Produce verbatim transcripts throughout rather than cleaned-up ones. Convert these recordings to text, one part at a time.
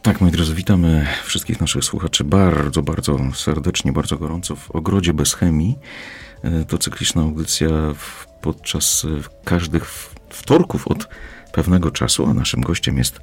Tak, moi drodzy, witamy wszystkich naszych słuchaczy bardzo, bardzo serdecznie, bardzo gorąco w Ogrodzie Bez Chemii. To cykliczna audycja podczas każdych wtorków od pewnego czasu, a naszym gościem jest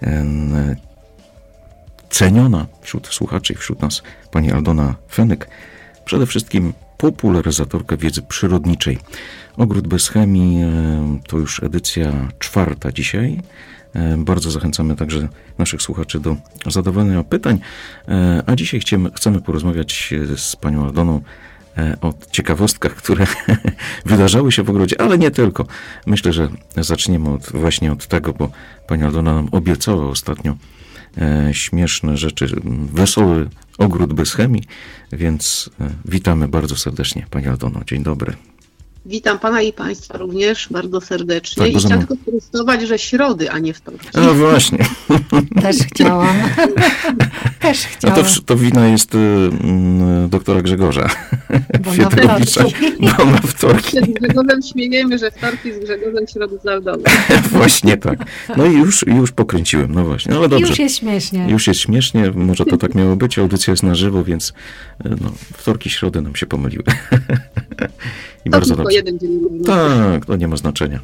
ceniona wśród słuchaczy i wśród nas pani Aldona Fenyk, przede wszystkim popularyzatorka wiedzy przyrodniczej. Ogród Bez Chemii to już edycja czwarta dzisiaj. Bardzo zachęcamy także naszych słuchaczy do zadawania pytań, a dzisiaj chcemy, chcemy porozmawiać z panią Aldoną o ciekawostkach, które wydarzały się w ogrodzie, ale nie tylko. Myślę, że zaczniemy od, właśnie od tego, bo pani Aldona nam obiecała ostatnio śmieszne rzeczy, wesoły ogród bez chemii, więc witamy bardzo serdecznie pani Aldono. Dzień dobry. Witam pana i państwa również bardzo serdecznie. Tak, I chciałam tylko sprostować, że środy, a nie wtorki. No właśnie. Też chciałam. Też chciałam. No to, to wina jest y, y, doktora Grzegorza. Bo na wtorki. Bo na wtorki. Z Grzegorzem śmiejemy, że wtorki z Grzegorzem, środy z Aldoną. Właśnie tak. No i już, już pokręciłem, no właśnie. No ale dobrze. Już jest śmiesznie. Już jest śmiesznie, może to tak miało być. Audycja jest na żywo, więc no, wtorki, środy nam się pomyliły. I to bardzo tylko dobrze. jeden dzień. Tak, to nie ma znaczenia.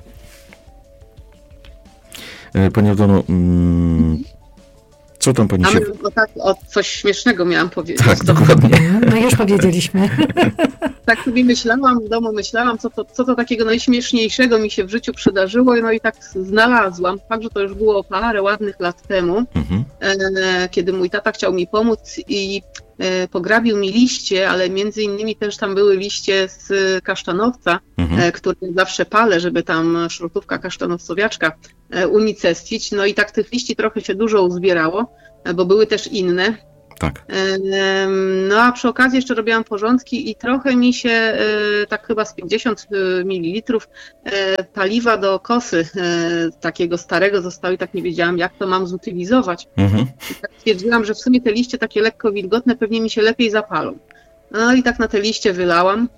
Pani Aldono, mm, co tam pani A się... my, no tak, o coś śmiesznego miałam powiedzieć. Tak, dokładnie. No już powiedzieliśmy. Tak sobie myślałam, w domu myślałam, co to, co to takiego najśmieszniejszego mi się w życiu przydarzyło, no i tak znalazłam. Fakt, że to już było parę ładnych lat temu, mhm. e, kiedy mój tata chciał mi pomóc i e, pograbił mi liście, ale między innymi też tam były liście z kasztanowca, mhm. e, które zawsze palę, żeby tam szrotówka kasztanowcowiaczka e, unicestwić. No i tak tych liści trochę się dużo uzbierało, e, bo były też inne. Tak. No a przy okazji jeszcze robiłam porządki i trochę mi się, tak chyba z pięćdziesiąt mililitrów paliwa do kosy takiego starego zostało i tak nie wiedziałam, jak to mam zutylizować. Mhm. I tak stwierdziłam, że w sumie te liście takie lekko wilgotne pewnie mi się lepiej zapalą. No i tak na te liście wylałam,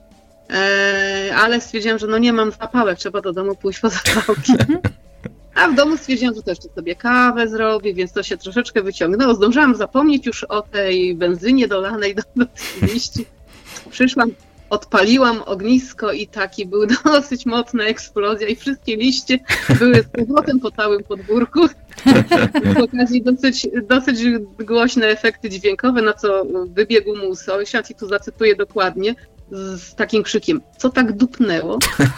ale stwierdziłam, że no nie mam zapałek, trzeba do domu pójść po zapałki. A w domu stwierdziłam, że też sobie kawę zrobię, więc to się troszeczkę wyciągnęło. Zdążyłam zapomnieć już o tej benzynie dolanej do, do tych liści. Przyszłam, odpaliłam ognisko i taki był dosyć mocna eksplozja i wszystkie liście były z powrotem po całym podwórku. Z okazji dosyć, dosyć głośne efekty dźwiękowe, na co wybiegł mój sąsiad i tu zacytuję dokładnie, z takim krzykiem, co tak dupnęło?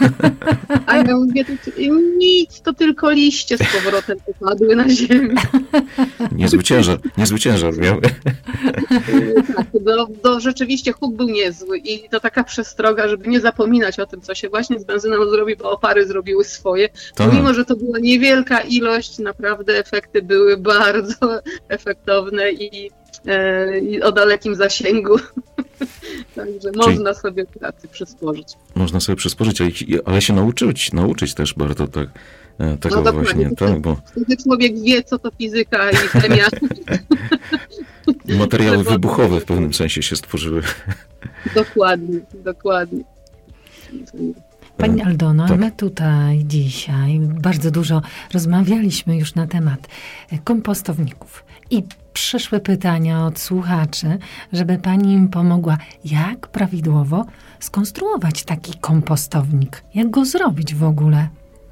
A ja mówię, nic, to tylko liście z powrotem upadły na ziemię. Niezły ciężar, niezły ciężar miały. Tak, to, to rzeczywiście huk był niezły i to taka przestroga, żeby nie zapominać o tym, co się właśnie z benzyną zrobi, bo opary zrobiły swoje. Tak. Mimo, że to była niewielka ilość, naprawdę efekty były bardzo efektowne i, e, i o dalekim zasięgu. Także Czyli można sobie pracy przysporzyć. Można sobie przysporzyć, ale, ale się nauczyć, nauczyć też bardzo tak, tego no właśnie. Tak, bo... Wtedy człowiek wie, co to fizyka i chemia. Materiały wybuchowe w pewnym sensie się stworzyły. Dokładnie, dokładnie. Pani Aldono, tak. My tutaj dzisiaj bardzo dużo rozmawialiśmy już na temat kompostowników i przyszły pytania od słuchaczy, żeby pani im pomogła, jak prawidłowo skonstruować taki kompostownik, jak go zrobić w ogóle.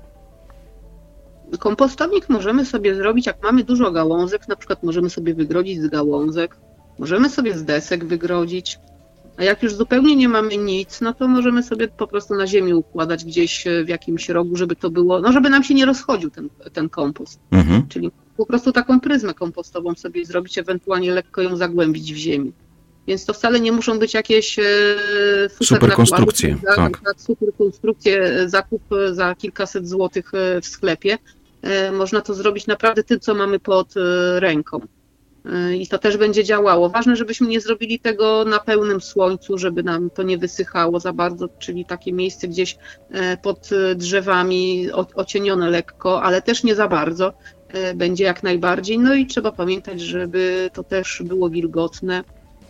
Kompostownik możemy sobie zrobić, jak mamy dużo gałązek, na przykład możemy sobie wygrodzić z gałązek, możemy sobie z desek wygrodzić, a jak już zupełnie nie mamy nic, no to możemy sobie po prostu na ziemi układać gdzieś w jakimś rogu, żeby to było, no żeby nam się nie rozchodził ten, ten kompost. Mhm. Czyli po prostu taką pryzmę kompostową sobie zrobić, ewentualnie lekko ją zagłębić w ziemi. Więc to wcale nie muszą być jakieś e, super, super konstrukcje. Za, tak. za super konstrukcje, zakup za kilkaset złotych w sklepie. E, można to zrobić naprawdę tym, co mamy pod e, ręką. E, I to też będzie działało. Ważne, żebyśmy nie zrobili tego na pełnym słońcu, żeby nam to nie wysychało za bardzo, czyli takie miejsce gdzieś e, pod drzewami, o, ocienione lekko, ale też nie za bardzo. Będzie jak najbardziej. No i trzeba pamiętać, żeby to też było wilgotne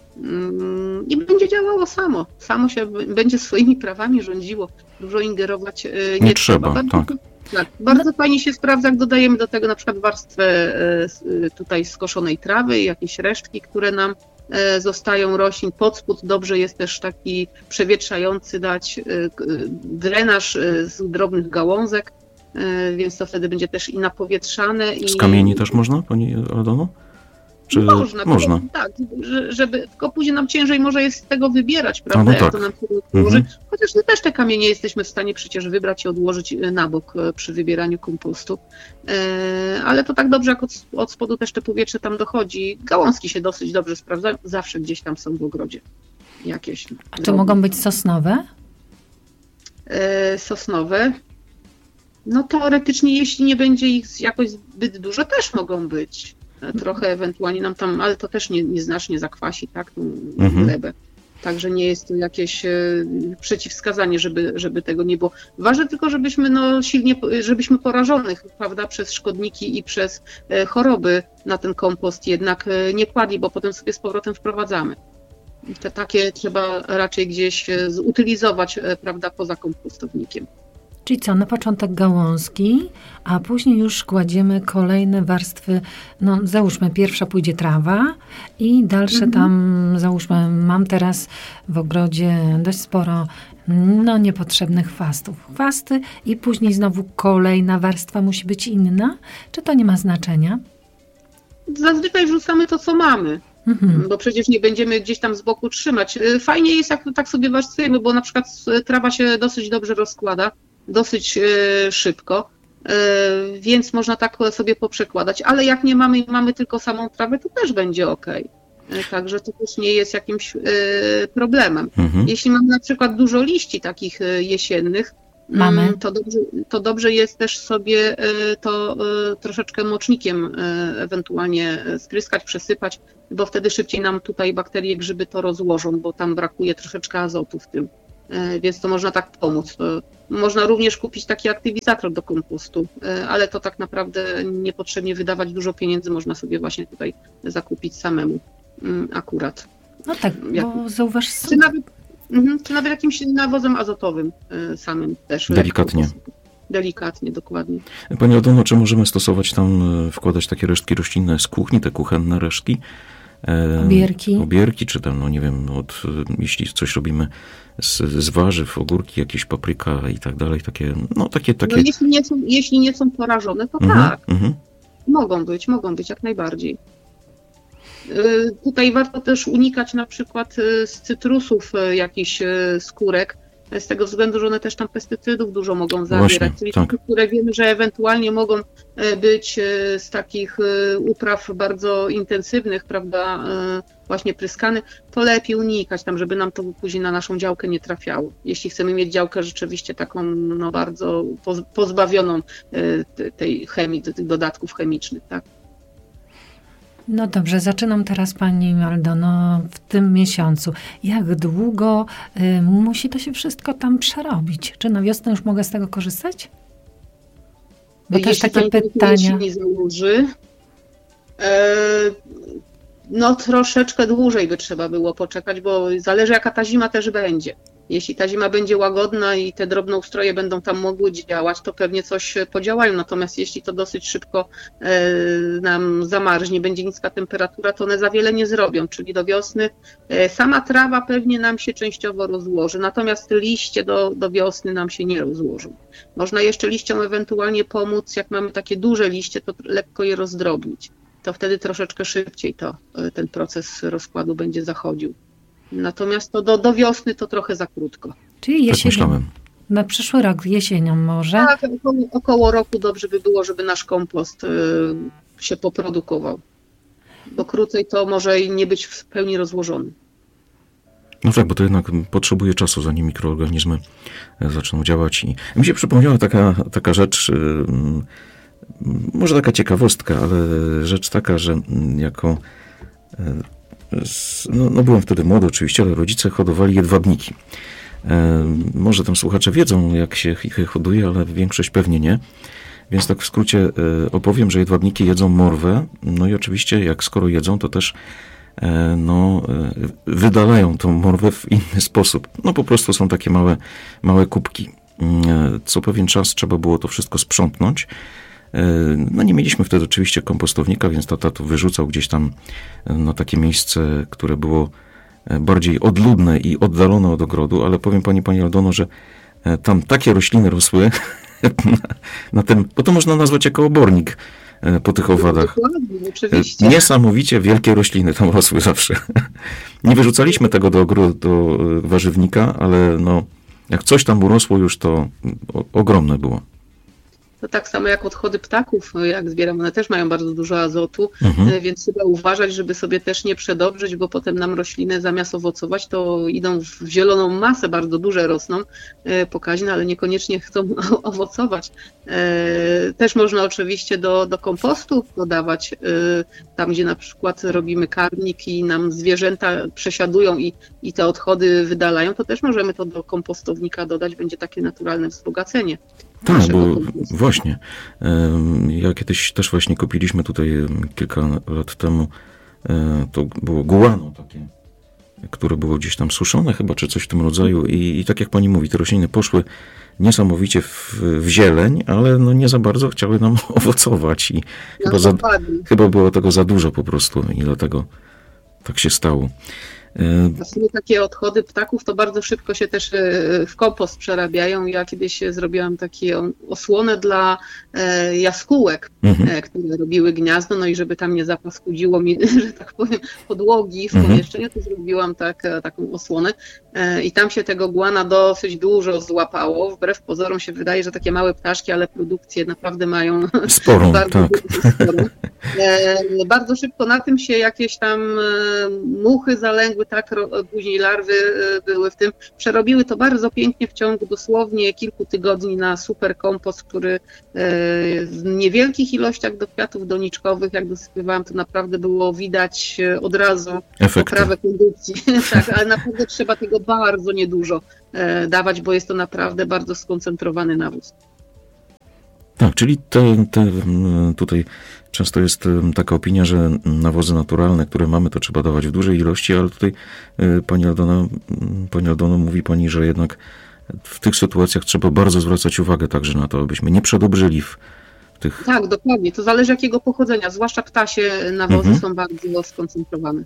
i będzie działało samo. Samo się będzie swoimi prawami rządziło. Dużo ingerować nie, nie trzeba. trzeba. Tak. tak. Bardzo no. fajnie się sprawdza, jak dodajemy do tego na przykład warstwę tutaj skoszonej trawy i jakieś resztki, które nam zostają roślin pod spód. Dobrze jest też taki przewietrzający dać drenaż z drobnych gałązek, więc to wtedy będzie też i napowietrzane. I... Z kamieni też można, pani Aldono? Czy można, można? Bo, tak, żeby, tylko później nam ciężej może jest z tego wybierać, prawda, no tak. jak to nam się odłoży. Mhm. Chociaż my też te kamienie jesteśmy w stanie przecież wybrać i odłożyć na bok przy wybieraniu kompostu. E, ale to tak dobrze, jak od, od spodu też te powietrze tam dochodzi. Gałązki się dosyć dobrze sprawdzają, zawsze gdzieś tam są w ogrodzie jakieś. A to mogą być sosnowe? E, sosnowe? No teoretycznie, jeśli nie będzie ich jakoś zbyt dużo, też mogą być. Trochę ewentualnie nam tam, ale to też nie, nieznacznie zakwasi, tak, tą mhm. glebę. Także nie jest to jakieś e, przeciwwskazanie, żeby, żeby tego nie było. Ważne tylko, żebyśmy no silnie, żebyśmy porażonych, prawda, przez szkodniki i przez e, choroby na ten kompost jednak e, nie kładli, bo potem sobie z powrotem wprowadzamy. Te takie trzeba raczej gdzieś e, zutylizować, e, prawda, poza kompostownikiem. Czyli co, na początek gałązki, a później już kładziemy kolejne warstwy, no załóżmy pierwsza pójdzie trawa i dalsze mhm. tam, załóżmy, mam teraz w ogrodzie dość sporo no niepotrzebnych chwastów. Chwasty i później znowu kolejna warstwa musi być inna? Czy to nie ma znaczenia? Zazwyczaj wrzucamy to, co mamy. Mhm. Bo przecież nie będziemy gdzieś tam z boku trzymać. Fajnie jest, jak tak sobie warstwujemy, bo na przykład trawa się dosyć dobrze rozkłada. Dosyć e, szybko, e, więc można tak sobie poprzekładać, ale jak nie mamy, mamy tylko samą trawę, to też będzie ok. E, także to też nie jest jakimś e, problemem. Mhm. Jeśli mamy na przykład dużo liści takich e, jesiennych, mamy. To, dobrze, to dobrze jest też sobie e, to e, troszeczkę mocznikiem e, ewentualnie spryskać, przesypać, bo wtedy szybciej nam tutaj bakterie, grzyby to rozłożą, bo tam brakuje troszeczkę azotu w tym. Więc to można tak pomóc. Można również kupić taki aktywizator do kompostu, ale to tak naprawdę niepotrzebnie wydawać dużo pieniędzy, można sobie właśnie tutaj zakupić samemu akurat. No tak, Jak, bo zauważ... Czy nawet, czy nawet jakimś nawozem azotowym samym też. Delikatnie. Delikatnie, dokładnie. Pani Aldono, czy możemy stosować tam, wkładać takie resztki roślinne z kuchni, te kuchenne resztki? Obierki. Obierki, czy tam, no nie wiem, od, jeśli coś robimy z, z warzyw, ogórki, jakieś papryka i tak dalej, takie, no takie... takie... No, jeśli, nie są, jeśli nie są porażone, to mm-hmm, tak. Mm-hmm. Mogą być, mogą być, jak najbardziej. Yy, tutaj warto też unikać na przykład z cytrusów jakichś skórek, z tego względu, że one też tam pestycydów dużo mogą zawierać. Właśnie, czyli tak. Te, które wiemy, że ewentualnie mogą być z takich upraw bardzo intensywnych, prawda, właśnie pryskane, to lepiej unikać tam, żeby nam to później na naszą działkę nie trafiało. Jeśli chcemy mieć działkę rzeczywiście taką no bardzo pozbawioną tej chemii, tych dodatków chemicznych, tak. No dobrze, zaczynam teraz Pani Aldono w tym miesiącu. Jak długo y, musi to się wszystko tam przerobić? Czy na wiosnę już mogę z tego korzystać? Bo jeśli też takie pytania. Jeśli nie założy, e, no troszeczkę dłużej by trzeba było poczekać, bo zależy jaka ta zima też będzie. Jeśli ta zima będzie łagodna i te drobnoustroje będą tam mogły działać, to pewnie coś podziałają. Natomiast jeśli to dosyć szybko e, nam zamarznie, będzie niska temperatura, to one za wiele nie zrobią. Czyli do wiosny e, sama trawa pewnie nam się częściowo rozłoży, natomiast liście do, do wiosny nam się nie rozłożą. Można jeszcze liściom ewentualnie pomóc, jak mamy takie duże liście, to lekko je rozdrobnić. To wtedy troszeczkę szybciej to, ten proces rozkładu będzie zachodził. Natomiast to do, do wiosny to trochę za krótko. Czyli jesienią. Tak na przyszły rok, jesienią może? Tak, około, około roku dobrze by było, żeby nasz kompost y, się poprodukował. Bo krócej to może i nie być w pełni rozłożony. No tak, bo to jednak potrzebuje czasu, zanim mikroorganizmy zaczną działać. I mi się przypomniała taka, taka rzecz, y, może taka ciekawostka, ale rzecz taka, że jako... Y, No, no byłem wtedy młody oczywiście, ale rodzice hodowali jedwabniki. E, może tam słuchacze wiedzą, jak się ich hoduje, ale większość pewnie nie. Więc tak w skrócie e, opowiem, że jedwabniki jedzą morwę. No i oczywiście, jak skoro jedzą, to też e, no, e, wydalają tą morwę w inny sposób. No po prostu są takie małe, małe kubki. co pewien czas trzeba było to wszystko sprzątnąć. No nie mieliśmy wtedy oczywiście kompostownika, więc tata to wyrzucał gdzieś tam na takie miejsce, które było bardziej odludne i oddalone od ogrodu, ale powiem pani, pani Aldono, że tam takie rośliny rosły na ten, bo to można nazwać jako obornik po tych owadach. Dokładnie, oczywiście. Niesamowicie wielkie rośliny tam rosły zawsze. Nie wyrzucaliśmy tego do ogrodu, do warzywnika, ale no, jak coś tam urosło już, to ogromne było. To tak samo jak odchody ptaków, jak zbieram, one też mają bardzo dużo azotu, Mhm. więc trzeba uważać, żeby sobie też nie przedobrzyć, bo potem nam rośliny zamiast owocować, to idą w zieloną masę, bardzo duże rosną, e, pokaźne, ale niekoniecznie chcą owocować. E, Też można oczywiście do, do kompostu dodawać, e, tam gdzie na przykład robimy karmnik i nam zwierzęta przesiadują i, i te odchody wydalają, to też możemy to do kompostownika dodać, będzie takie naturalne wzbogacenie. Tak, naszego bo kompostu. właśnie, em, ja kiedyś też właśnie kupiliśmy tutaj em, kilka lat temu, e, to było guano takie, które było gdzieś tam suszone chyba, czy coś w tym rodzaju i, i tak jak pani mówi, te rośliny poszły niesamowicie w, w zieleń, ale no nie za bardzo chciały nam owocować i No, chyba, za, dokładnie. chyba było tego za dużo po prostu i dlatego tak się stało. E, Właśnie takie odchody ptaków to bardzo szybko się też e, w kompost przerabiają. Ja kiedyś zrobiłam taką osłonę dla e, jaskółek, Mhm. e, które robiły gniazdo, no i żeby tam nie zapaskudziło mi, że tak powiem, podłogi w Mhm. pomieszczeniu, to zrobiłam tak, e, taką osłonę e, i tam się tego guana dosyć dużo złapało. Wbrew pozorom się wydaje, że takie małe ptaszki, ale produkcje naprawdę mają Sporą, bardzo tak. dużo sporą. E, Bardzo szybko na tym się jakieś tam e, muchy zalęgły, tak, ro- później larwy e, były w tym. Przerobiły to bardzo pięknie w ciągu dosłownie kilku tygodni na super kompost, który e, w niewielkich ilościach do kwiatów doniczkowych, jak dosypywałam, to naprawdę było widać e, od razu Efekty. poprawę kondycji. Tak, ale naprawdę trzeba tego bardzo niedużo e, dawać, bo jest to naprawdę bardzo skoncentrowany nawóz. Tak, czyli te, te, m, tutaj często jest em, taka opinia, że nawozy naturalne, które mamy, to trzeba dawać w dużej ilości, ale tutaj e, pani Aldona, m, pani Aldono, mówi pani, że jednak w tych sytuacjach trzeba bardzo zwracać uwagę także na to, abyśmy nie przedobrzyli w tych... Tak, dokładnie. To zależy jakiego pochodzenia, zwłaszcza ptasie nawozy Mhm. są bardzo skoncentrowane.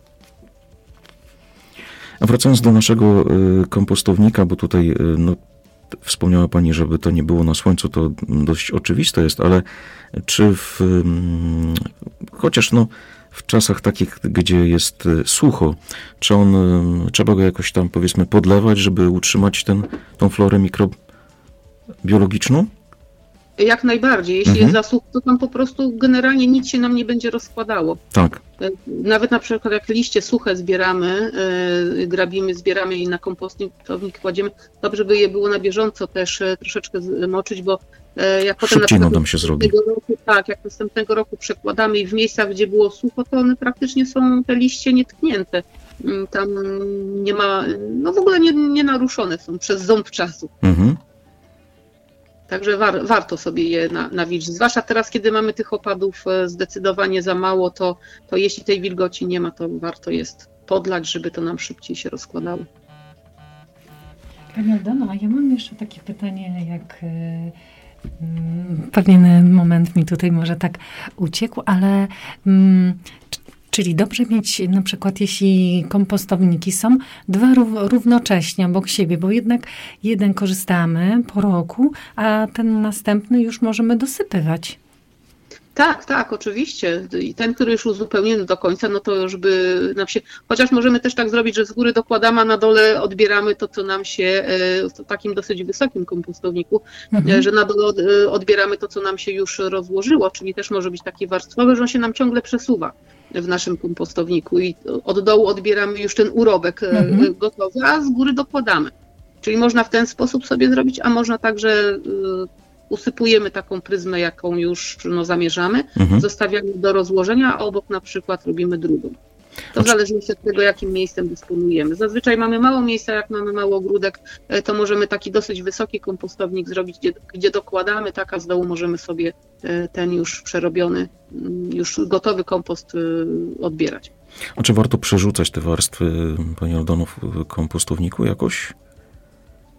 A wracając do naszego e, kompostownika, bo tutaj e, no, t- wspomniała pani, żeby to nie było na słońcu, to dość oczywiste jest, ale czy w, mm, chociaż no, w czasach takich, gdzie jest e, sucho, czy on, e, trzeba go jakoś tam powiedzmy podlewać, żeby utrzymać ten, tą florę mikrobiologiczną? Jak najbardziej. Jeśli Mhm. jest zasób, to tam po prostu generalnie nic się nam nie będzie rozkładało. Tak. Nawet na przykład jak liście suche zbieramy, yy, grabimy, zbieramy i na kompostownik kładziemy, dobrze by je było na bieżąco też yy, troszeczkę moczyć, bo yy, jak potem Szybciej na no przykład nam się zrobi. następnego roku, tak, jak następnego roku przekładamy i w miejscach, gdzie było sucho, to one praktycznie są te liście nietknięte. Yy, Tam nie ma, no w ogóle nie, nie naruszone są przez ząb czasu. Mhm. Także war, warto sobie je na, nawilżyć. Zwłaszcza teraz, kiedy mamy tych opadów e, zdecydowanie za mało, to, to jeśli tej wilgoci nie ma, to warto jest podlać, żeby to nam szybciej się rozkładało. Pani Aldono, a ja mam jeszcze takie pytanie, jak y, mm, pewien moment mi tutaj może tak uciekł, ale mm, c- czyli dobrze mieć na przykład, jeśli kompostowniki są dwa rów- równocześnie obok siebie, bo jednak jeden korzystamy po roku, a ten następny już możemy dosypywać. Tak, tak, oczywiście. I ten, który już uzupełniony do końca, no to już by nam się... Chociaż możemy też tak zrobić, że z góry dokładamy, a na dole odbieramy to, co nam się e, w takim dosyć wysokim kompostowniku, Mhm. e, że na dole od, e, odbieramy to, co nam się już rozłożyło, czyli też może być taki warstwowy, że on się nam ciągle przesuwa w naszym kompostowniku i od dołu odbieramy już ten urobek e, Mhm. gotowy, a z góry dokładamy. Czyli można w ten sposób sobie zrobić, a można także e, usypujemy taką pryzmę, jaką już no, zamierzamy, Mhm. zostawiamy do rozłożenia, a obok na przykład robimy drugą. To Znaczy- zależy od tego, jakim miejscem dysponujemy. Zazwyczaj mamy mało miejsca, jak mamy mały ogródek, e, to możemy taki dosyć wysoki kompostownik zrobić, gdzie, gdzie dokładamy, tak, a z dołu możemy sobie e, ten już przerobiony, mm, już gotowy kompost e, odbierać. A czy warto przerzucać te warstwy, pani Aldono, w kompostowniku jakoś?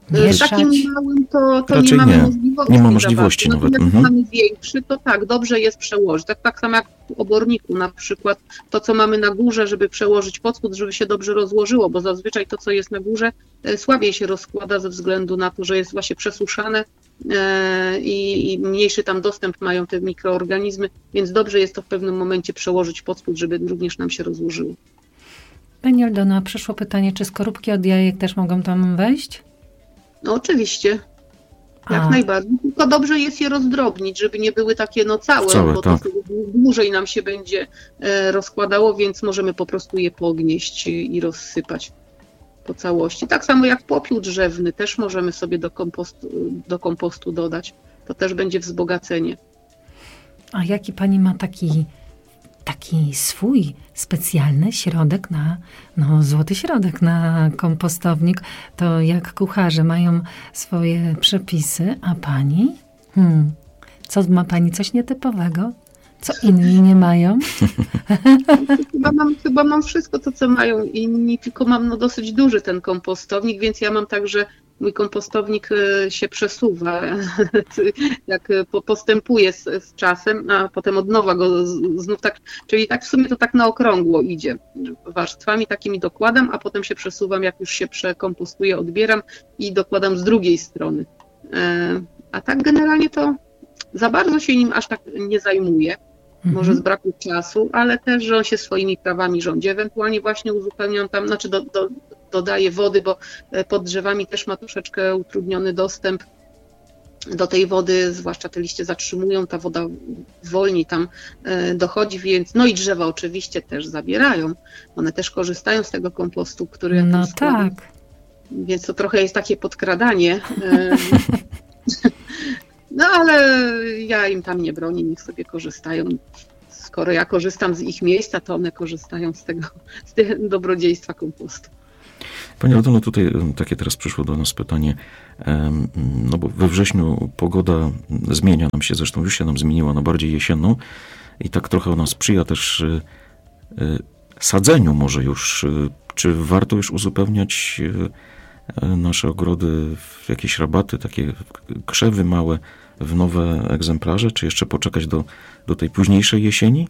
Mieszać? Z takim małym to, to Raczej nie mamy nie. możliwości. Nie ma możliwości nawet. Natomiast Mhm. jak mamy większy, to tak, dobrze jest przełożyć. Tak, tak samo jak w oborniku na przykład, to co mamy na górze, żeby przełożyć pod spód, żeby się dobrze rozłożyło, bo zazwyczaj to co jest na górze e, słabiej się rozkłada ze względu na to, że jest właśnie przesuszane e, i, i mniejszy tam dostęp mają te mikroorganizmy, więc dobrze jest to w pewnym momencie przełożyć pod spód, żeby również nam się rozłożyło. Pani Aldona, przyszło pytanie, czy skorupki od jajek też mogą tam wejść? No oczywiście. Jak A. najbardziej. Tylko dobrze jest je rozdrobnić, żeby nie były takie no całe, Całe, bo tak. to dłużej nam się będzie e, rozkładało, więc możemy po prostu je pognieść i rozsypać po całości. Tak samo jak popiół drzewny też możemy sobie do kompostu, do kompostu dodać. To też będzie wzbogacenie. A jaki pani ma taki, taki swój specjalny środek na, no złoty środek na kompostownik? To jak kucharze mają swoje przepisy, a pani? Hmm. Co ma pani coś nietypowego? Co inni nie mają? Chyba mam, chyba mam wszystko to, co mają inni, tylko mam no, dosyć duży ten kompostownik, więc ja mam także mój kompostownik się przesuwa, jak postępuje z, z czasem, a potem od nowa go znów tak, czyli tak w sumie to tak na okrągło idzie. Warstwami takimi dokładam, a potem się przesuwam, jak już się przekompostuję, odbieram i dokładam z drugiej strony. A tak generalnie to za bardzo się nim aż tak nie zajmuję. Może z braku czasu, ale też, że on się swoimi prawami rządzi. Ewentualnie właśnie uzupełniam tam, znaczy do, do, dodaję wody, bo pod drzewami też ma troszeczkę utrudniony dostęp do tej wody, zwłaszcza te liście zatrzymują, ta woda wolniej tam dochodzi, więc no i drzewa oczywiście też zabierają. One też korzystają z tego kompostu, który ja No składam. tak. Więc to trochę jest takie podkradanie. No ale ja im tam nie bronię, niech sobie korzystają. Skoro ja korzystam z ich miejsca, to one korzystają z tego, z tego dobrodziejstwa kompostu. Pani Aldono, tutaj takie teraz przyszło do nas pytanie, no bo we wrześniu pogoda zmienia nam się, zresztą już się nam zmieniła na bardziej jesienną i tak trochę ona sprzyja też sadzeniu może już. Czy warto już uzupełniać nasze ogrody w jakieś rabaty, takie krzewy małe, w nowe egzemplarze, czy jeszcze poczekać do, do tej późniejszej jesieni?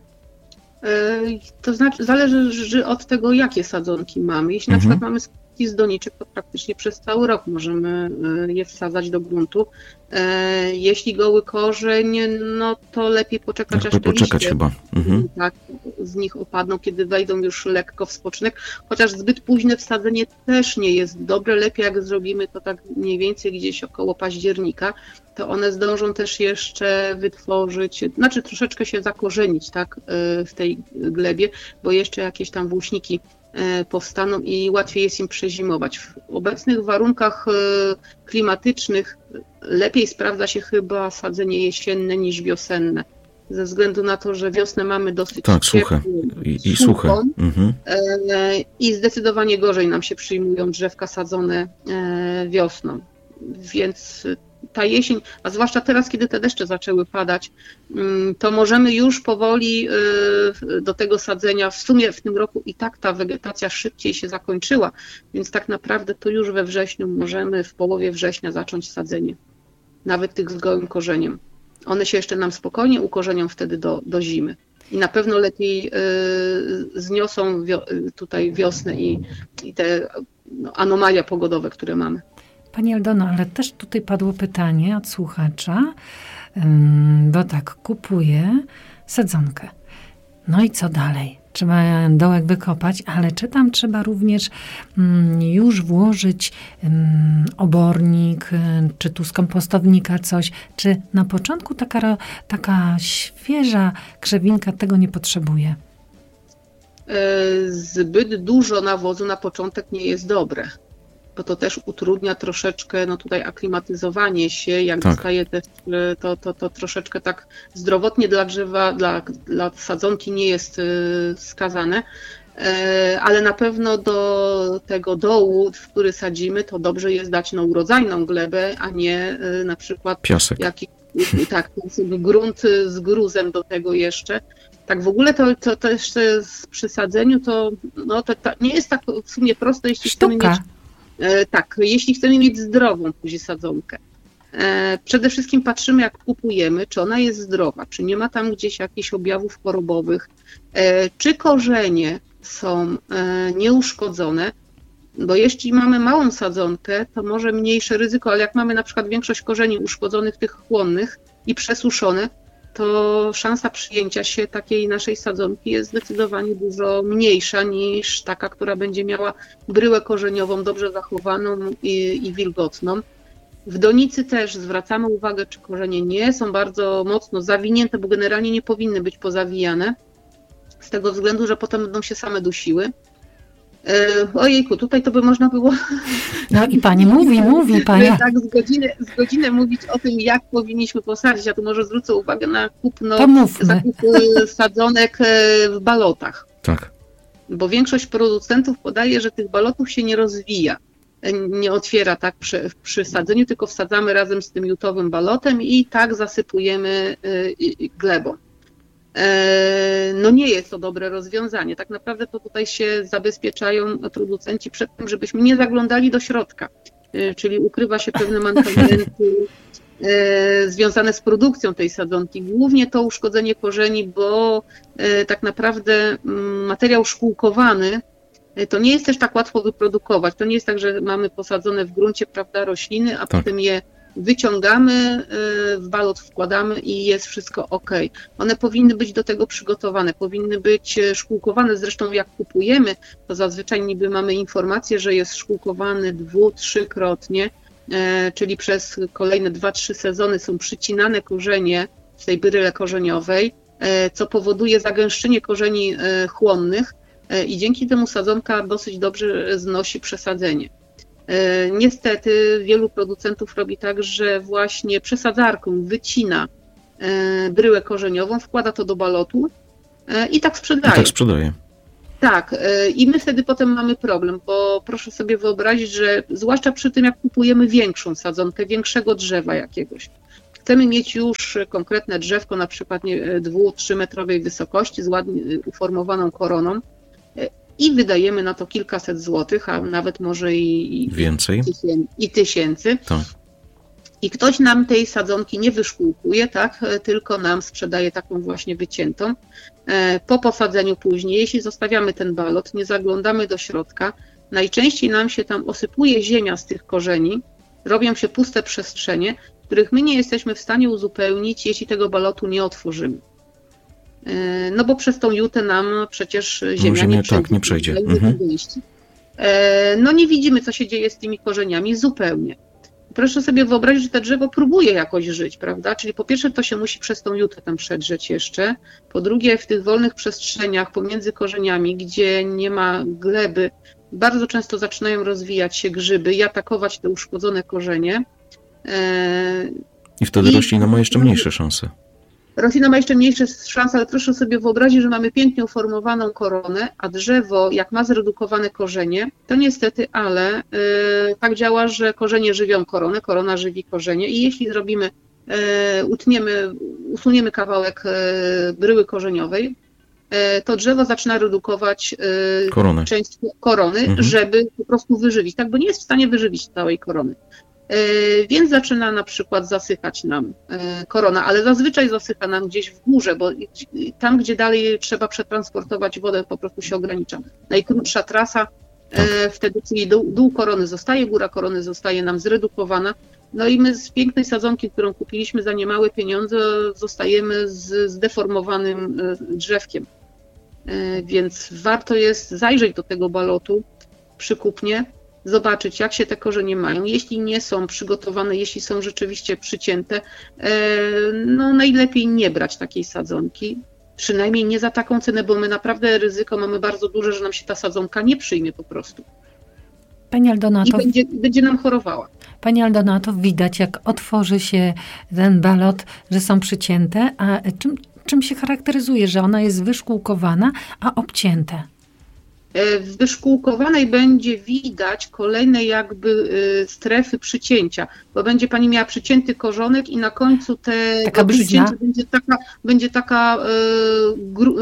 To znaczy, zależy od tego, jakie sadzonki mamy. Jeśli Mhm. na przykład mamy sadzonki z doniczek, to praktycznie przez cały rok możemy je wsadzać do gruntu. Jeśli goły korzeń, no to lepiej poczekać, Lepiej aż te poczekać liście, chyba. Mhm. tak, z nich opadną, kiedy wejdą już lekko w spoczynek. Chociaż zbyt późne wsadzenie też nie jest dobre. Lepiej jak zrobimy to tak mniej więcej gdzieś około października, to one zdążą też jeszcze wytworzyć, znaczy troszeczkę się zakorzenić, tak, w tej glebie, bo jeszcze jakieś tam włóśniki powstaną i łatwiej jest im przezimować. W obecnych warunkach klimatycznych lepiej sprawdza się chyba sadzenie jesienne niż wiosenne. Ze względu na to, że wiosnę mamy dosyć Tak, ciepłą, suche i, i suchą, suche. Mhm. i zdecydowanie gorzej nam się przyjmują drzewka sadzone wiosną. Więc ta jesień, a zwłaszcza teraz, kiedy te deszcze zaczęły padać, to możemy już powoli do tego sadzenia, w sumie w tym roku i tak ta wegetacja szybciej się zakończyła, więc tak naprawdę to już we wrześniu możemy w połowie września zacząć sadzenie, nawet tych z gołym korzeniem. One się jeszcze nam spokojnie ukorzenią wtedy do, do zimy. I na pewno lepiej y, zniosą wio, tutaj wiosnę i, i te no, anomalia pogodowe, które mamy. Pani Aldono, ale też tutaj padło pytanie od słuchacza, bo tak, kupuję sadzonkę. No i co dalej? Trzeba dołek wykopać, ale czy tam trzeba również już włożyć obornik, czy tu z kompostownika coś, czy na początku taka, taka świeża krzewinka tego nie potrzebuje? Zbyt dużo nawozu na początek nie jest dobre, bo to też utrudnia troszeczkę no tutaj aklimatyzowanie się, jak Tak. zostaje też, to, to, to troszeczkę tak zdrowotnie dla drzewa, dla, dla sadzonki nie jest skazane, ale na pewno do tego dołu, w który sadzimy, to dobrze jest dać no urodzajną glebę, a nie na przykład Piasek. jakiś tak, grunt z gruzem do tego jeszcze. Tak w ogóle to, to też przy sadzeniu to, no, to, to nie jest tak w sumie proste, jeśli chcemy Sztuka. mieć Tak, jeśli chcemy mieć zdrową później sadzonkę, przede wszystkim patrzymy, jak kupujemy, czy ona jest zdrowa, czy nie ma tam gdzieś jakichś objawów chorobowych, czy korzenie są nieuszkodzone, bo jeśli mamy małą sadzonkę, to może mniejsze ryzyko, ale jak mamy na przykład większość korzeni uszkodzonych, tych chłonnych i przesuszone, to szansa przyjęcia się takiej naszej sadzonki jest zdecydowanie dużo mniejsza niż taka, która będzie miała bryłę korzeniową dobrze zachowaną i, i wilgotną. W donicy też zwracamy uwagę, czy korzenie nie są bardzo mocno zawinięte, bo generalnie nie powinny być pozawijane, z tego względu, że potem będą się same dusiły. Ojejku, tutaj to by można było... No i pani mówi, mówi pani. Tak, z godzinę, z godzinę mówić o tym, jak powinniśmy posadzić. Ja tu może zwrócę uwagę na kupno, zakup sadzonek w balotach. Tak. Bo większość producentów podaje, że tych balotów się nie rozwija. Nie otwiera tak przy, przy sadzeniu, tylko wsadzamy razem z tym jutowym balotem i tak zasypujemy glebą. No nie jest to dobre rozwiązanie. Tak naprawdę to tutaj się zabezpieczają producenci przed tym, żebyśmy nie zaglądali do środka, czyli ukrywa się pewne mankamenty związane z produkcją tej sadzonki. Głównie to uszkodzenie korzeni, bo tak naprawdę materiał szkółkowany to nie jest też tak łatwo wyprodukować. To nie jest tak, że mamy posadzone w gruncie, prawda, rośliny, a tak. potem je wyciągamy, w balot wkładamy i jest wszystko ok. One powinny być do tego przygotowane, powinny być szkółkowane. Zresztą jak kupujemy, to zazwyczaj niby mamy informację, że jest szkółkowany dwu, trzykrotnie, czyli przez kolejne dwa, trzy sezony są przycinane korzenie w tej bryle korzeniowej, co powoduje zagęszczenie korzeni chłonnych i dzięki temu sadzonka dosyć dobrze znosi przesadzenie. Niestety wielu producentów robi tak, że właśnie przesadzarką wycina bryłę korzeniową, wkłada to do balotu i tak sprzedaje. I tak sprzedaje. Tak, i my wtedy potem mamy problem, bo proszę sobie wyobrazić, że zwłaszcza przy tym, jak kupujemy większą sadzonkę, większego drzewa jakiegoś, chcemy mieć już konkretne drzewko, na przykład dwu, trzymetrowej wysokości z ładnie uformowaną koroną, i wydajemy na to kilkaset złotych, a nawet może i, więcej tysię, i tysięcy. Tak. I ktoś nam tej sadzonki nie wyszkółkuje, tak, tylko nam sprzedaje taką właśnie wyciętą. Po posadzeniu później, jeśli zostawiamy ten balot, nie zaglądamy do środka, najczęściej nam się tam osypuje ziemia z tych korzeni, robią się puste przestrzenie, których my nie jesteśmy w stanie uzupełnić, jeśli tego balotu nie otworzymy. No bo przez tą jutę nam przecież ziemia no, ziemia, nie przejdzie. Tak, nie przejdzie. Mhm. No nie widzimy, co się dzieje z tymi korzeniami zupełnie. Proszę sobie wyobrazić, że to drzewo próbuje jakoś żyć, prawda? Czyli po pierwsze to się musi przez tą jutę tam przedrzeć jeszcze. Po drugie w tych wolnych przestrzeniach pomiędzy korzeniami, gdzie nie ma gleby, bardzo często zaczynają rozwijać się grzyby i atakować te uszkodzone korzenie. I wtedy I... roślina ma jeszcze mniejsze szanse. Roślina ma jeszcze mniejsze szanse, ale proszę sobie wyobrazić, że mamy pięknie uformowaną koronę, a drzewo, jak ma zredukowane korzenie, to niestety, ale yy, tak działa, że korzenie żywią koronę, korona żywi korzenie i jeśli zrobimy, yy, utniemy, usuniemy kawałek yy, bryły korzeniowej, yy, to drzewo zaczyna redukować yy, koronę. część korony, mhm. żeby po prostu wyżywić, tak, bo nie jest w stanie wyżywić całej korony. Więc zaczyna na przykład zasychać nam korona, ale zazwyczaj zasycha nam gdzieś w górze, bo tam, gdzie dalej trzeba przetransportować wodę, po prostu się ogranicza. Najkrótsza trasa, tak. Wtedy czyli dół, dół korony zostaje, góra korony zostaje nam zredukowana. No i my z pięknej sadzonki, którą kupiliśmy za niemałe pieniądze, zostajemy z zdeformowanym drzewkiem. Więc warto jest zajrzeć do tego balotu przy kupnie, zobaczyć, jak się te korzenie mają. Jeśli nie są przygotowane, jeśli są rzeczywiście przycięte, no najlepiej nie brać takiej sadzonki. Przynajmniej nie za taką cenę, bo my naprawdę ryzyko mamy bardzo duże, że nam się ta sadzonka nie przyjmie po prostu. Pani Aldona, I to... będzie, będzie nam chorowała. Pani Aldona, to widać, jak otworzy się ten balot, że są przycięte, a czym, czym się charakteryzuje, że ona jest wyszkółkowana, a obcięte? W wyszkółkowanej będzie widać kolejne jakby strefy przycięcia, bo będzie pani miała przycięty korzonek i na końcu tego przycięcia będzie taka, będzie taka gru,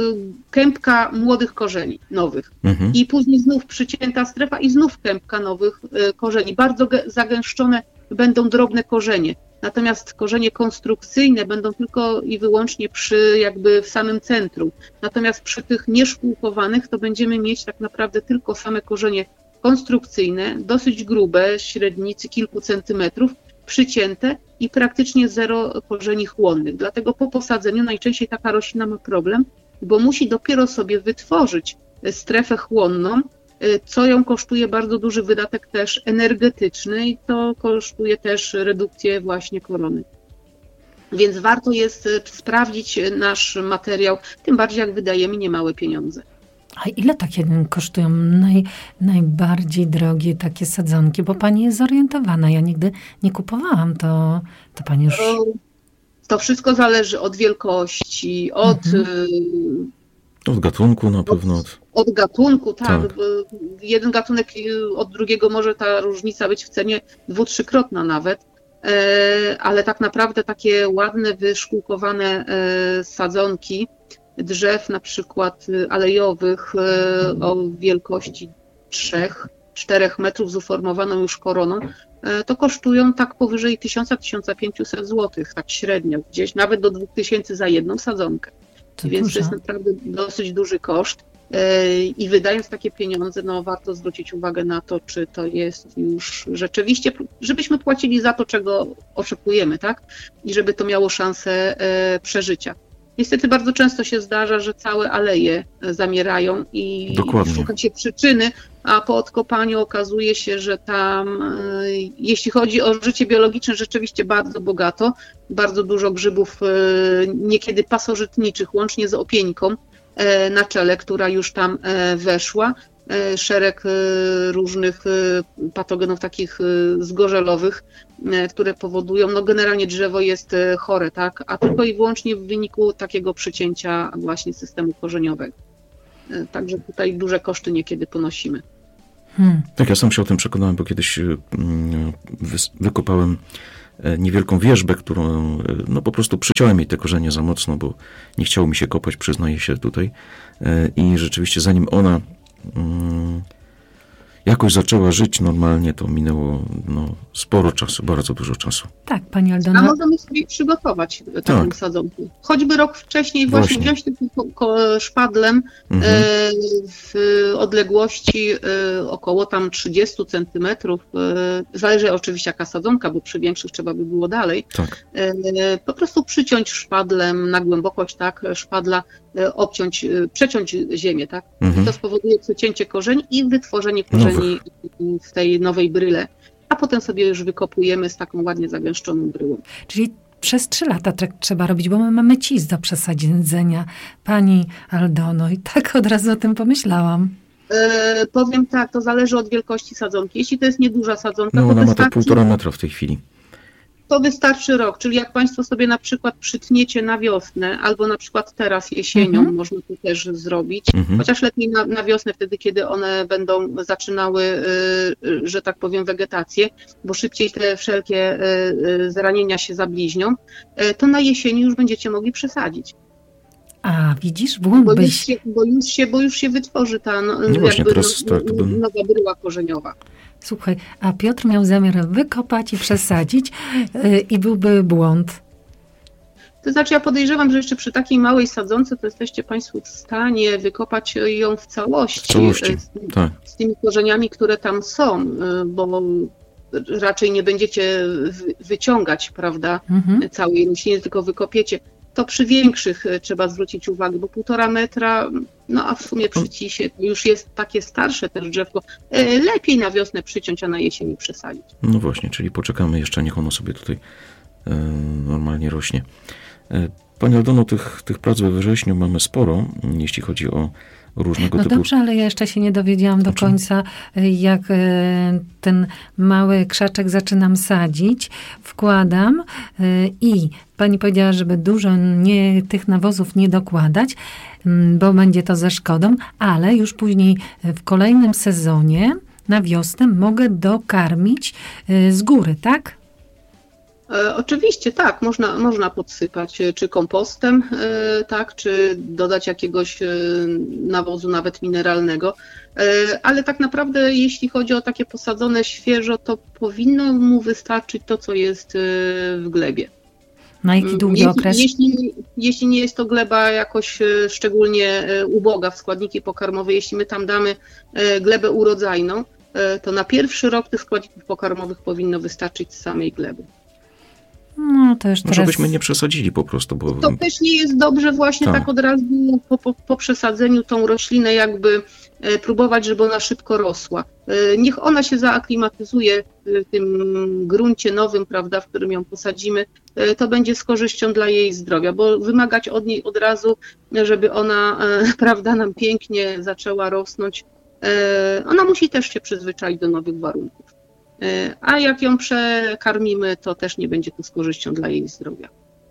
kępka młodych korzeni nowych. Mhm. I później znów przycięta strefa i znów kępka nowych korzeni. Bardzo zagęszczone będą drobne korzenie. Natomiast korzenie konstrukcyjne będą tylko i wyłącznie przy jakby w samym centrum. Natomiast przy tych nieszkółkowanych to będziemy mieć tak naprawdę tylko same korzenie konstrukcyjne, dosyć grube, średnicy kilku centymetrów, przycięte i praktycznie zero korzeni chłonnych. Dlatego po posadzeniu najczęściej taka roślina ma problem, bo musi dopiero sobie wytworzyć strefę chłonną, co ją kosztuje bardzo duży wydatek też energetyczny i to kosztuje też redukcję właśnie korony. Więc warto jest sprawdzić nasz materiał, tym bardziej jak wydajemy niemałe pieniądze. A ile takie kosztują naj, najbardziej drogie takie sadzonki? Bo pani jest zorientowana, ja nigdy nie kupowałam, to, to pani już... To, to wszystko zależy od wielkości, od... Mhm. Od gatunku na pewno. Od, od gatunku, tak. tak. Jeden gatunek od drugiego może ta różnica być w cenie dwu-, trzykrotna nawet, ale tak naprawdę takie ładne, wyszkółkowane sadzonki drzew, na przykład alejowych o wielkości trzech, czterech metrów z uformowaną już koroną, to kosztują tak powyżej tysiąc do tysiąca pięciuset złotych, tak średnio, gdzieś nawet do dwóch tysięcy za jedną sadzonkę. To Więc dużo. To jest naprawdę dosyć duży koszt i wydając takie pieniądze, no warto zwrócić uwagę na to, czy to jest już rzeczywiście, żebyśmy płacili za to, czego oczekujemy, tak? I żeby to miało szansę przeżycia. Niestety bardzo często się zdarza, że całe aleje zamierają i Dokładnie. Szuka się przyczyny, a po odkopaniu okazuje się, że tam, jeśli chodzi o życie biologiczne, rzeczywiście bardzo bogato, bardzo dużo grzybów, niekiedy pasożytniczych, łącznie z opieńką na czele, która już tam weszła, szereg różnych patogenów takich zgorzelowych, które powodują, no generalnie drzewo jest chore, tak, a tylko i wyłącznie w wyniku takiego przycięcia właśnie systemu korzeniowego. Także tutaj duże koszty niekiedy ponosimy. Hmm. Tak, ja sam się o tym przekonałem, bo kiedyś wykopałem niewielką wierzbę, którą no po prostu przyciąłem jej te korzenie za mocno, bo nie chciało mi się kopać, przyznaję się tutaj. I rzeczywiście zanim ona jakoś zaczęła żyć normalnie, to minęło no, sporo czasu, bardzo dużo czasu. Tak, pani Aldona. A możemy sobie przygotować taką tak. sadzonkę. Choćby rok wcześniej właśnie, właśnie. wziąć tym szpadlem mhm. w odległości około tam trzydzieści centymetrów. Zależy oczywiście jaka sadzonka, bo przy większych trzeba by było dalej. Tak. Po prostu przyciąć szpadlem na głębokość, tak, szpadla, obciąć, przeciąć ziemię, tak. Mhm. To spowoduje przecięcie korzeni i wytworzenie korzeni w tej nowej bryle, a potem sobie już wykopujemy z taką ładnie zagęszczoną bryłą. Czyli przez trzy lata tak trzeba robić, bo my mamy cis do przesadzenia, pani Aldono, i tak od razu o tym pomyślałam. E, powiem tak, to zależy od wielkości sadzonki. Jeśli to jest nieduża sadzonka, no, to ona ma tak półtora metra w tej chwili. To wystarczy rok, czyli jak Państwo sobie na przykład przytniecie na wiosnę, albo na przykład teraz jesienią, mhm. można to też zrobić, mhm. chociaż lepiej na, na wiosnę wtedy, kiedy one będą zaczynały, y, że tak powiem, wegetację, bo szybciej te wszelkie y, y, zranienia się zabliźnią, y, to na jesieni już będziecie mogli przesadzić. A, widzisz, błąd bo, byś... już się, bo, już się, bo już się wytworzy ta no, no właśnie, jakby teraz, no, tak, to bym... nowa bryła korzeniowa. Słuchaj, a Piotr miał zamiar wykopać i przesadzić yy, i byłby błąd. To znaczy ja podejrzewam, że jeszcze przy takiej małej sadzonce to jesteście Państwo w stanie wykopać ją w całości. W całości, z, tak. z tymi korzeniami, które tam są, bo raczej nie będziecie wyciągać, prawda, mhm. całej rośliny, tylko wykopiecie. To przy większych trzeba zwrócić uwagę, bo półtora metra, no a w sumie przy cisie to już jest takie starsze też drzewko. Lepiej na wiosnę przyciąć, a na jesieni przesadzić. No właśnie, czyli poczekamy jeszcze, niech ono sobie tutaj e, normalnie rośnie. E, Pani Aldono, tych, tych prac we wrześniu mamy sporo, jeśli chodzi o różnego no typu... No dobrze, ale ja jeszcze się nie dowiedziałam do końca, jak ten mały krzaczek zaczynam sadzić, wkładam i pani powiedziała, żeby dużo nie, tych nawozów nie dokładać, bo będzie to ze szkodą, ale już później w kolejnym sezonie na wiosnę mogę dokarmić z góry, tak? E, oczywiście tak, można, można podsypać, czy kompostem, e, tak, czy dodać jakiegoś e, nawozu nawet mineralnego, e, ale tak naprawdę jeśli chodzi o takie posadzone świeżo, to powinno mu wystarczyć to, co jest e, w glebie. Na jaki długi jeśli, okres? Jeśli, jeśli nie jest to gleba jakoś e, szczególnie e, uboga w składniki pokarmowe, jeśli my tam damy e, glebę urodzajną, e, to na pierwszy rok tych składników pokarmowych powinno wystarczyć z samej gleby. No to już teraz... Żebyśmy nie przesadzili po prostu, bo... To też nie jest dobrze właśnie tak, tak od razu po, po, po przesadzeniu tą roślinę jakby e, próbować, żeby ona szybko rosła. E, niech ona się zaaklimatyzuje w tym gruncie nowym, prawda, w którym ją posadzimy, e, to będzie z korzyścią dla jej zdrowia, bo wymagać od niej od razu, żeby ona, e, prawda, nam pięknie zaczęła rosnąć, e, ona musi też się przyzwyczaić do nowych warunków. A jak ją przekarmimy, to też nie będzie to z korzyścią dla jej zdrowia.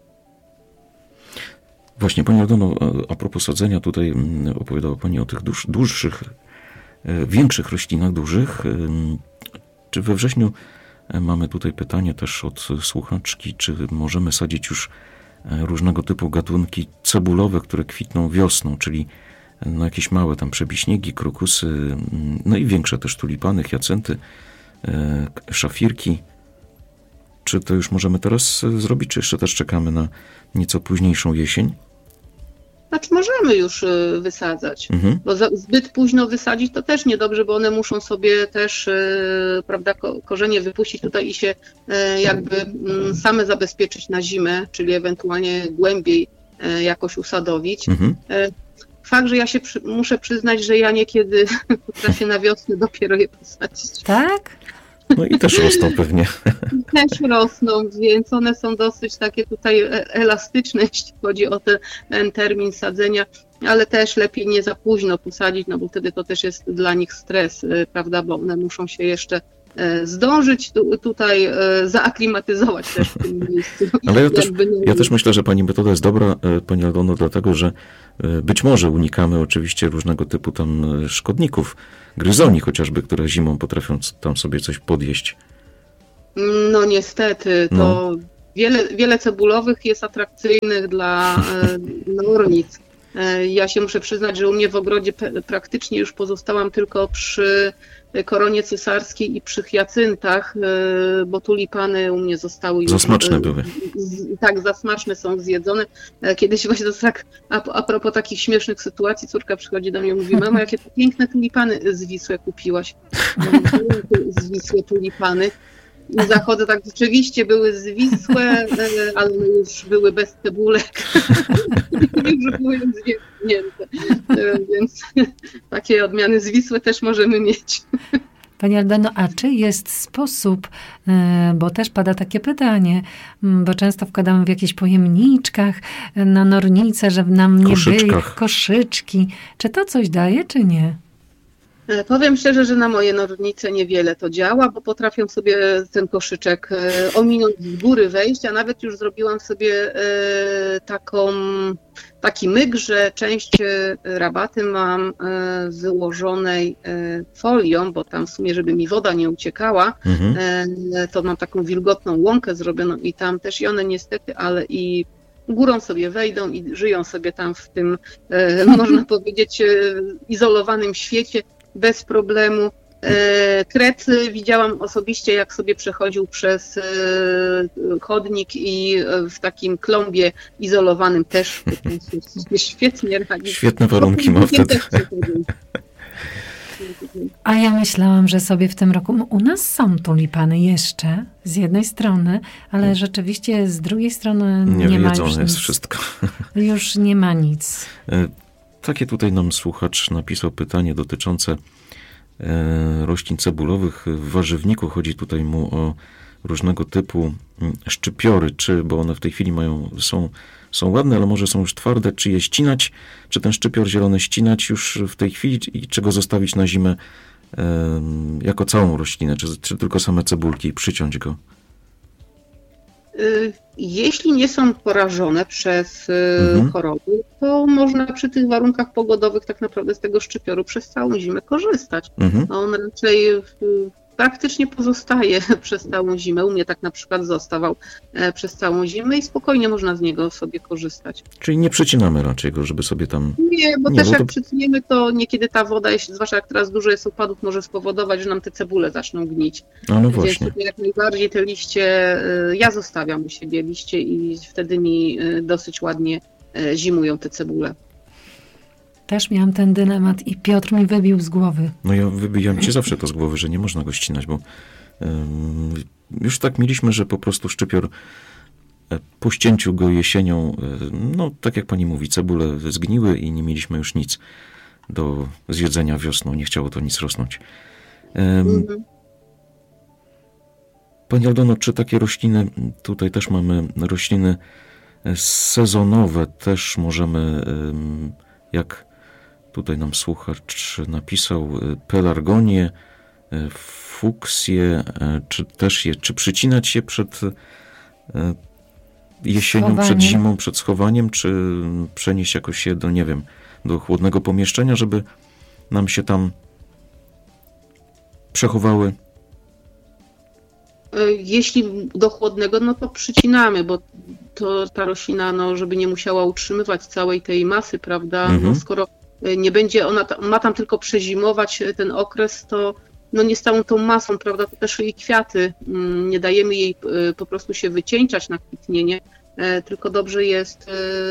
Właśnie, Pani Aldono, a propos sadzenia, tutaj opowiadała Pani o tych dłuż, dłuższych, większych roślinach, dużych. Czy we wrześniu mamy tutaj pytanie też od słuchaczki, czy możemy sadzić już różnego typu gatunki cebulowe, które kwitną wiosną, czyli no jakieś małe tam przebiśniegi, krokusy, no i większe też tulipany, hiacynty, szafirki. Czy to już możemy teraz zrobić, czy jeszcze też czekamy na nieco późniejszą jesień? Znaczy możemy już wysadzać, mhm. bo za, zbyt późno wysadzić to też niedobrze, bo one muszą sobie też, prawda, korzenie wypuścić tutaj i się jakby same zabezpieczyć na zimę, czyli ewentualnie głębiej jakoś usadowić. Mhm. Fakt, że ja się przy, muszę przyznać, że ja niekiedy potrafię na wiosnę dopiero je posadzić. Tak? No i też rosną pewnie. Też rosną, więc one są dosyć takie tutaj elastyczne, jeśli chodzi o ten, ten termin sadzenia, ale też lepiej nie za późno posadzić, no bo wtedy to też jest dla nich stres, prawda, bo one muszą się jeszcze zdążyć tu, tutaj zaaklimatyzować też w tym miejscu. Ale ja też, ja też myślę, że Pani metoda jest dobra, Pani Aldono, dlatego, że być może unikamy oczywiście różnego typu tam szkodników, gryzoni chociażby, które zimą potrafią tam sobie coś podjeść. No niestety, to no. Wiele, wiele cebulowych jest atrakcyjnych dla nornic. Ja się muszę przyznać, że u mnie w ogrodzie praktycznie już pozostałam tylko przy koronie cesarskiej i przy hiacyntach, bo tulipany u mnie zostały już... Za smaczne były. Tak, za smaczne są zjedzone. Kiedyś właśnie to tak, a, a propos takich śmiesznych sytuacji, córka przychodzi do mnie i mówi: mama, jakie piękne tulipany zwisłe kupiłaś. Zwisłe tulipany. I zachodzę, tak rzeczywiście były zwisłe, ale już były bez cebulek. Już były zwięznięte. Więc takie odmiany zwisłe też możemy mieć. Pani Aldono, a czy jest sposób, bo też pada takie pytanie, bo często wkładamy w jakichś pojemniczkach na nornicę, żeby nam nie były koszyczki. Czy to coś daje, czy nie? Powiem szczerze, że na moje nornice niewiele to działa, bo potrafią sobie ten koszyczek ominąć z góry wejść, a nawet już zrobiłam sobie taką, taki myk, że część rabaty mam wyłożonej folią, bo tam w sumie, żeby mi woda nie uciekała, mhm. to mam taką wilgotną łąkę zrobioną i tam też i one niestety, ale i górą sobie wejdą i żyją sobie tam w tym, można powiedzieć, izolowanym świecie bez problemu. Kret widziałam osobiście, jak sobie przechodził przez chodnik i w takim klombie izolowanym też świetnie radzi. Świetne warunki ma wtedy. A ja myślałam, że sobie w tym roku, u nas są tulipany jeszcze z jednej strony, ale rzeczywiście z drugiej strony nie, nie ma już jest nic. Wszystko. Już nie ma nic. Takie tutaj nam słuchacz napisał pytanie dotyczące roślin cebulowych. W warzywniku chodzi tutaj mu o różnego typu szczypiory, czy, bo one w tej chwili mają, są, są ładne, ale może są już twarde, czy je ścinać, czy ten szczypior zielony ścinać już w tej chwili i czy go zostawić na zimę e, jako całą roślinę, czy, czy tylko same cebulki i przyciąć go? Jeśli nie są porażone przez mhm. choroby, to można przy tych warunkach pogodowych tak naprawdę z tego szczypioru przez całą zimę korzystać. Mhm. On raczej praktycznie pozostaje przez całą zimę. U mnie tak na przykład zostawał przez całą zimę i spokojnie można z niego sobie korzystać. Czyli nie przecinamy raczej go, żeby sobie tam... Nie, bo nie, też bo jak to... przytniemy, to niekiedy ta woda, jeśli, zwłaszcza jak teraz dużo jest opadów, może spowodować, że nam te cebule zaczną gnić. No, no Więc właśnie. jak najbardziej te liście, ja zostawiam u siebie liście i wtedy mi dosyć ładnie zimują te cebule. Też miałam ten dylemat i Piotr mi wybił z głowy. No ja wybijam ci zawsze to z głowy, że nie można go ścinać, bo um, już tak mieliśmy, że po prostu szczypior po ścięciu go jesienią, no tak jak pani mówi, cebule zgniły i nie mieliśmy już nic do zjedzenia wiosną. Nie chciało to nic rosnąć. Um, mhm. Pani Aldono, czy takie rośliny, tutaj też mamy rośliny sezonowe, też możemy, jak tutaj nam słuchacz napisał, pelargonię, fuksję, czy też je, czy przycinać je przed jesienią, schowanie. Przed zimą, przed schowaniem, czy przenieść jakoś je do, nie wiem, do chłodnego pomieszczenia, żeby nam się tam przechowały? Jeśli do chłodnego, no to przycinamy, bo to ta roślina, no, żeby nie musiała utrzymywać całej tej masy, prawda? Mhm. No, skoro nie będzie ona, ma tam tylko przezimować ten okres, to no nie z całą tą masą, prawda? To też i kwiaty, nie dajemy jej po prostu się wycieńczać na kwitnienie, tylko dobrze jest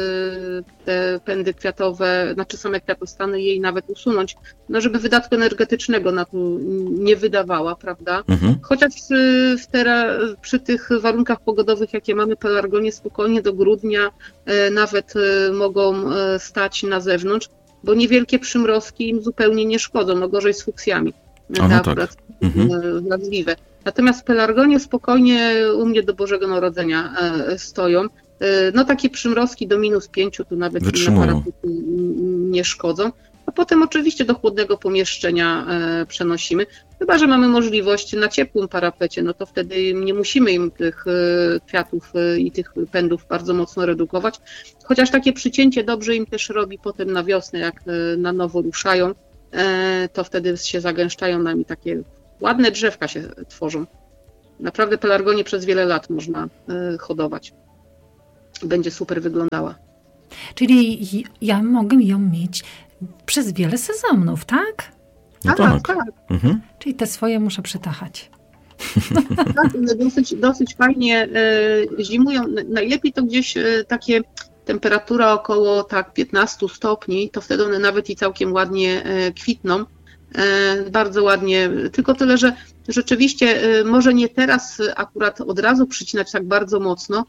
te pędy kwiatowe, znaczy same kwiatostany jej nawet usunąć, no żeby wydatku energetycznego na to nie wydawała, prawda? Mhm. Chociaż w tera, przy tych warunkach pogodowych, jakie mamy, pelargonie spokojnie do grudnia nawet mogą stać na zewnątrz, bo niewielkie przymrozki im zupełnie nie szkodzą, no gorzej z fuksjami. A no tak. Wrażliwe. Natomiast pelargonie spokojnie u mnie do Bożego Narodzenia stoją. No takie przymrozki do minus pięciu tu nawet na parapecie nie szkodzą. A potem oczywiście do chłodnego pomieszczenia przenosimy. Chyba że mamy możliwość na ciepłym parapecie, no to wtedy nie musimy im tych kwiatów i tych pędów bardzo mocno redukować. Chociaż takie przycięcie dobrze im też robi potem na wiosnę, jak na nowo ruszają, to wtedy się zagęszczają nami, takie ładne drzewka się tworzą. Naprawdę pelargonię przez wiele lat można hodować. Będzie super wyglądała. Czyli ja mogę ją mieć przez wiele sezonów, tak? No tak, tak. Mhm. Czyli te swoje muszę przytachać. Tak, one dosyć, dosyć fajnie zimują. Najlepiej to gdzieś takie temperatura około tak piętnaście stopni, to wtedy one nawet i całkiem ładnie kwitną. Bardzo ładnie, tylko tyle, że rzeczywiście może nie teraz akurat od razu przycinać tak bardzo mocno,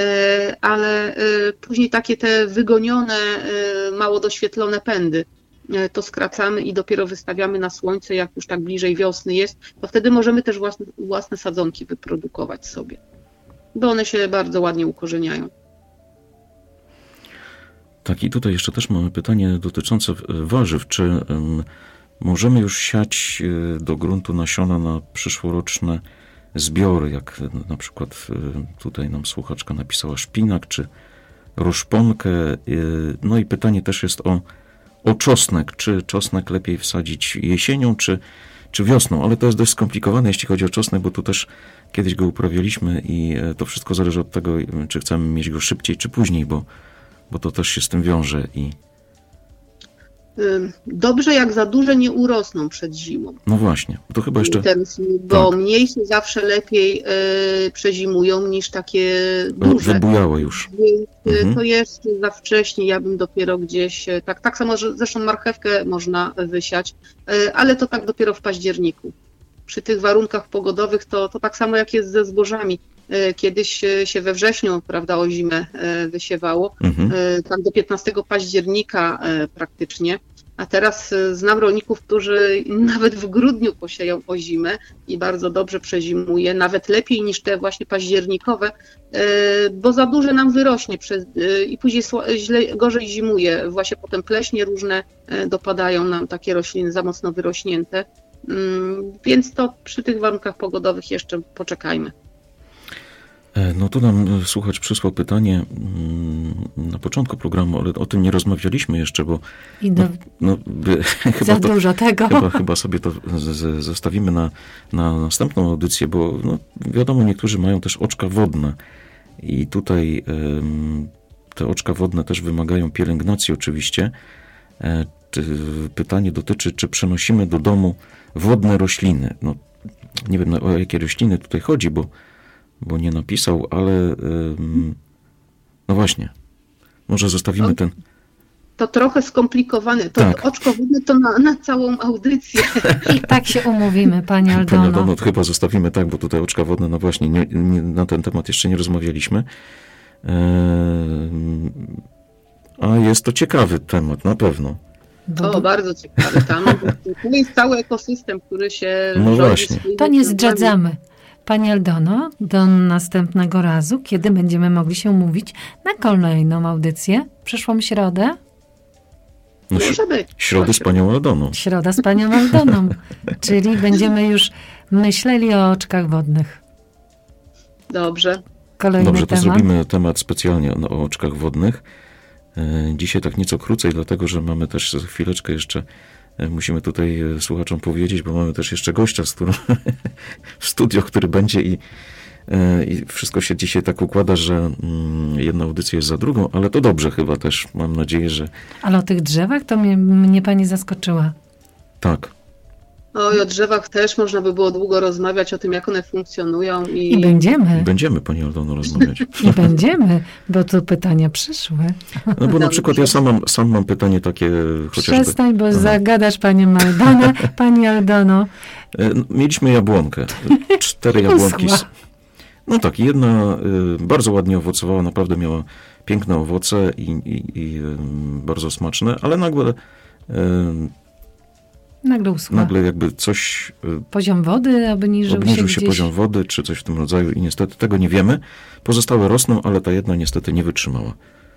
ale później takie te wygonione, mało doświetlone pędy to skracamy i dopiero wystawiamy na słońce, jak już tak bliżej wiosny jest, to wtedy możemy też własne, własne sadzonki wyprodukować sobie, bo one się bardzo ładnie ukorzeniają. Tak, i tutaj jeszcze też mamy pytanie dotyczące warzyw. Czy um, możemy już siać do gruntu nasiona na przyszłoroczne zbiory, jak na przykład tutaj nam słuchaczka napisała szpinak, czy roszponkę. No i pytanie też jest o, o czosnek. Czy czosnek lepiej wsadzić jesienią, czy, czy wiosną? Ale to jest dość skomplikowane, jeśli chodzi o czosnek, bo tu też kiedyś go uprawialiśmy i to wszystko zależy od tego, czy chcemy mieć go szybciej, czy później, bo bo to też się z tym wiąże i... Dobrze, jak za duże nie urosną przed zimą. No właśnie, to chyba jeszcze... Bo tak. Mniejsze zawsze lepiej y, przezimują niż takie duże. Wybujałe już. Mhm. To jest za wcześnie, ja bym dopiero gdzieś... Tak, tak samo, że zresztą marchewkę można wysiać, y, ale to tak dopiero w październiku. Przy tych warunkach pogodowych to, to tak samo jak jest ze zbożami. Kiedyś się we wrześniu, prawda, o zimę wysiewało, mhm. tak do piętnastego października praktycznie, a teraz znam rolników, którzy nawet w grudniu posieją o zimę i bardzo dobrze przezimuje, nawet lepiej niż te właśnie październikowe, bo za duże nam wyrośnie przez, i później źle, gorzej zimuje, właśnie potem pleśnie różne dopadają nam, takie rośliny za mocno wyrośnięte, więc to przy tych warunkach pogodowych jeszcze poczekajmy. No tu nam słuchacz przysłał pytanie na początku programu, ale o tym nie rozmawialiśmy jeszcze, bo I do... no, no, by, za chyba to, dużo tego. Chyba, chyba sobie to z, z, zostawimy na, na następną audycję, bo no, wiadomo, niektórzy mają też oczka wodne i tutaj ym, te oczka wodne też wymagają pielęgnacji oczywiście. E, czy, pytanie dotyczy, czy przenosimy do domu wodne rośliny. No, nie wiem, o jakie rośliny tutaj chodzi, bo bo nie napisał, ale ym, no właśnie, może zostawimy to, ten... To trochę skomplikowane. To tak. Oczko wodne to na, na całą audycję. I tak się umówimy, Pani Aldono. Pani Aldono, chyba zostawimy tak, bo tutaj oczka wodne, no właśnie, nie, nie, na ten temat jeszcze nie rozmawialiśmy. Ym, a jest to ciekawy temat, na pewno. Bo... O, bardzo ciekawy. Tam to jest cały ekosystem, który się... No właśnie. To nie zdradzamy. Pani Aldono, do następnego razu, kiedy będziemy mogli się umówić na kolejną audycję? Przyszłą środę? No, Może być. Środy z Panią Aldoną. Środa z Panią Aldoną. Czyli będziemy już myśleli o oczkach wodnych. Dobrze. Kolejny Dobrze, to temat. zrobimy temat specjalnie o, o oczkach wodnych. Dzisiaj tak nieco krócej, dlatego że mamy też za chwileczkę jeszcze, musimy tutaj słuchaczom powiedzieć, bo mamy też jeszcze gościa z którym, w studio, który będzie i, i wszystko się dzisiaj tak układa, że jedna audycja jest za drugą, ale to dobrze chyba też, mam nadzieję, że... Ale o tych drzewach to mnie, mnie Pani zaskoczyła. Tak. Oj, o drzewach też można by było długo rozmawiać o tym, jak one funkcjonują. I, I będziemy. I będziemy, Pani Aldono, rozmawiać. I będziemy, bo tu pytania przyszły. No bo na przykład ja sam mam, sam mam pytanie takie chociażby... Przestań, bo Aha. zagadasz Panią Aldonę. Pani Aldono. Mieliśmy jabłonkę. Cztery jabłonki. Z... No tak, jedna y, bardzo ładnie owocowała, naprawdę miała piękne owoce i, i, i y, bardzo smaczne, ale nagle... Y, Nagle uschła. Nagle jakby coś... Poziom wody obniżył, obniżył się się gdzieś. poziom wody, czy coś w tym rodzaju i niestety tego nie wiemy. Pozostałe rosną, ale ta jedna niestety nie wytrzymała.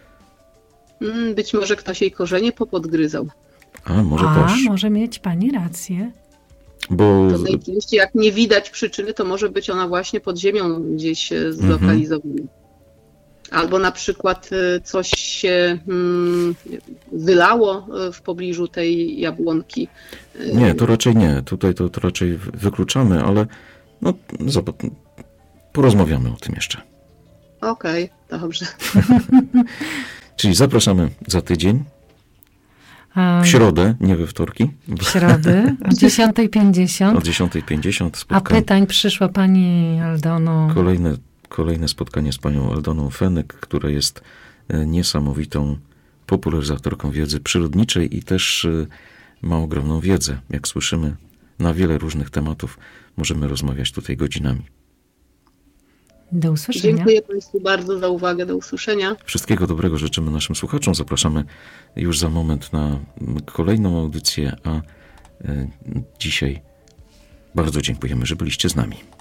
Być może ktoś jej korzenie popodgryzał. A, może A, też. może mieć Pani rację. Bo... To najczęściej jak nie widać przyczyny, to może być ona właśnie pod ziemią gdzieś zlokalizowana. Mhm. Albo na przykład coś się hmm, wylało w pobliżu tej jabłonki. Nie, to raczej nie. Tutaj to, to raczej wykluczamy, ale no, zobacz, porozmawiamy o tym jeszcze. Okej, okay, dobrze. Czyli zapraszamy za tydzień. W środę, nie we wtorki. W środę o dziesiąta pięćdziesiąt. O dziesiąta pięćdziesiąt. A pytań przyszła Pani Aldono. Kolejne, kolejne spotkanie z Panią Aldoną Fenyk, która jest niesamowitą popularyzatorką wiedzy przyrodniczej i też ma ogromną wiedzę. Jak słyszymy, na wiele różnych tematów możemy rozmawiać tutaj godzinami. Do usłyszenia. Dziękuję Państwu bardzo za uwagę. Do usłyszenia. Wszystkiego dobrego życzymy naszym słuchaczom. Zapraszamy już za moment na kolejną audycję, a dzisiaj bardzo dziękujemy, że byliście z nami.